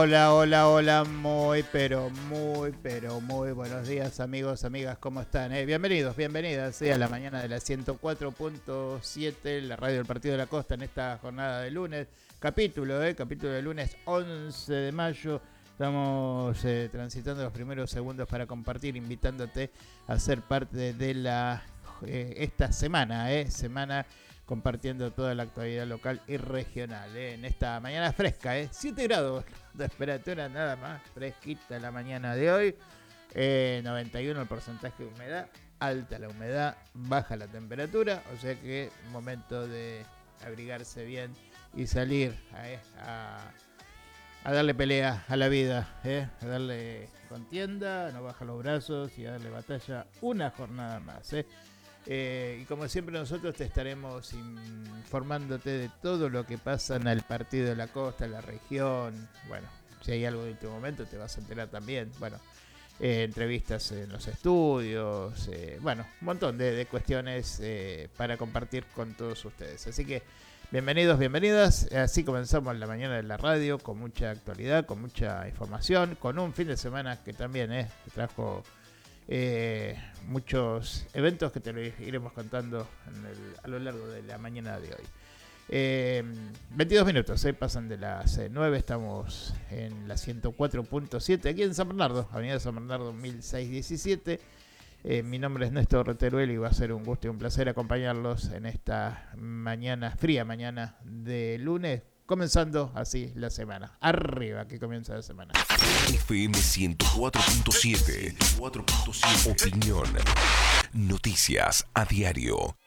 Hola, muy buenos días, amigos, amigas, ¿cómo están? Bienvenidas, a la mañana de la 104.7, la radio del Partido de la Costa en esta jornada de lunes, capítulo de lunes 11 de mayo. Estamos transitando los primeros segundos para compartir, invitándote a ser parte de esta semana, compartiendo toda la actualidad local y regional, en esta mañana fresca, 7 grados de temperatura, nada más, fresquita la mañana de hoy, 91 el porcentaje de humedad, alta la humedad, baja la temperatura, o sea que momento de abrigarse bien y salir a darle pelea a la vida, a darle contienda, no bajar los brazos y a darle batalla una jornada más, y como siempre nosotros te estaremos informándote de todo lo que pasa en el Partido de la Costa, en la región. Bueno, si hay algo de último momento te vas a enterar también. Bueno, entrevistas en los estudios, un montón de cuestiones para compartir con todos ustedes. Así que bienvenidos, bienvenidas. Así comenzamos la mañana de la radio con mucha actualidad, con mucha información, con un fin de semana que también trajo muchos eventos que te lo iremos contando a lo largo de la mañana de hoy. 22 minutos, pasan de las 9, estamos en la 104.7 aquí en San Bernardo, avenida San Bernardo 1617. Mi nombre es Néstor Reteruel y va a ser un gusto y un placer acompañarlos en esta fría mañana de lunes, comenzando así la semana. Arriba que comienza la semana. FM 104.7. Opinión. Noticias a diario.